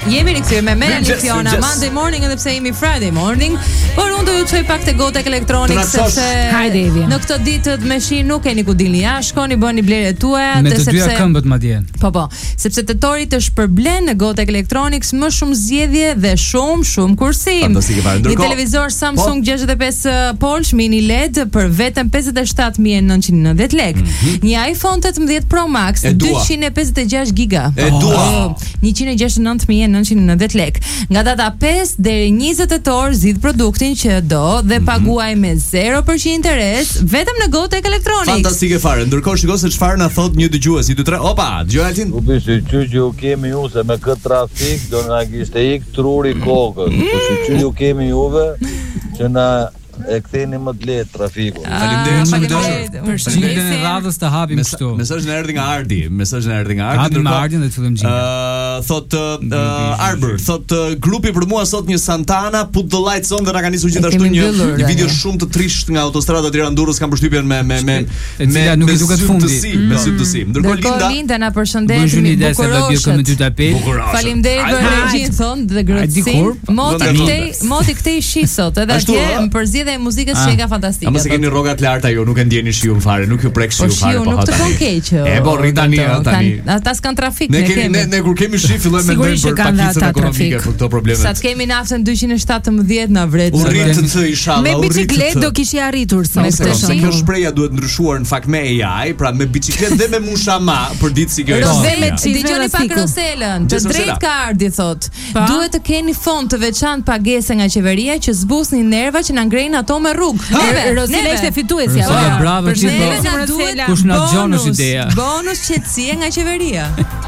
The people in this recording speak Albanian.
Jemi rikthyer me Melanie Fiona Monday morning edhe pse jemi Friday morning, por unë do ju çoj pak te Gotek Electronics sepse në këto ditë me shi nuk keni ku dilni jashtë, shkoni bëni blerjet tuaja me të dyja këmbët madje. Po, sepse tetorit të shpërblen në Gotek Electronics më shumë zgjedhje dhe shumë kursim. Një televizor Samsung 65 polsh mini LED për vetëm 57.990 lekë. Një iPhone 18 Pro Max 256 giga. 169.990 lekë. Nga data 5 deri 20 tetor zgjidh produktin që do dhe paguaj me 0% interes vetëm në Gotek Electronics. Fantastike fare. Ndërkohë shikoj se çfarë na thot një dëgjues, 1 2 3. Opa, dëgjoj Altin. U bësh që kemi ju se me këtë trafik do na kishte ik truri kokës. Po ju kemi juve që na e ktheni më të lehtë trafikun. Faleminderit. Për shkëlqyen e radhës të hapim kështu. Mesazhi erdhi nga Ardi. Hapim me Ardin dhe të fillim gjinga. Thot Arbër, thot grupi për mua sot një Santana put the lights on dhe na ka nisur gjithashtu një video shumë të trisht nga autostrada Tiranë-Durrës, kam përshtypjen me nuk i duket fundi. Me sytë të si. Ndërkohë Linda na përshëndet mi bukurosht. Faleminderit për energjinë thon dhe grotësin. Moti kthej shi sot edhe atje më përzidhe e muzikës që ka fantastike. A mos e keni rrogat larta ju, nuk e ndjeni shiun fare, nuk ju prek shiu fare po. Nuk të kon keq. E po rri tani. Ata s'kan trafik ne kemi. Ne kur kemi shi fillojmë me për pakicën ekonomike për këto probleme. Sa të kemi naftën 217 na vret. Urrit të inshallah. Me bicikletë do kishi arritur sa. Kjo shpreha duhet ndryshuar në fakt me AI, pra me bicikletë dhe me mushama për ditë si kjo. Dëgjoni pak Roselën. Të drejtë ka ardhi thot. Duhet të keni fond të veçantë pagese nga qeveria që zbusni nerva që na ngrenin ato me rrugë. Rosela ishte fituesja. Bravo ti. Kush na gjon është ideja. Bonus qetësie nga qeveria.